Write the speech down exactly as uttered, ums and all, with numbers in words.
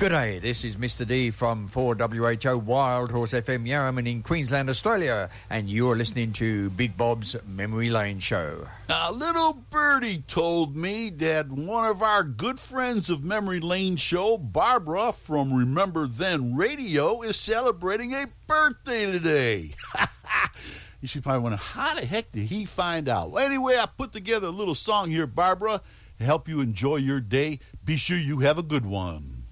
G'day, this is Mister D from four W H O Wild Horse F M Yarraman in Queensland, Australia, and you're listening to Big Bob's Memory Lane Show. A little birdie told me that one of our good friends of Memory Lane Show, Barbara from Remember Then Radio, is celebrating a birthday today. You should probably wonder, how the heck did he find out? Well, anyway, I put together a little song here, Barbara, to help you enjoy your day. Be sure you have a good one.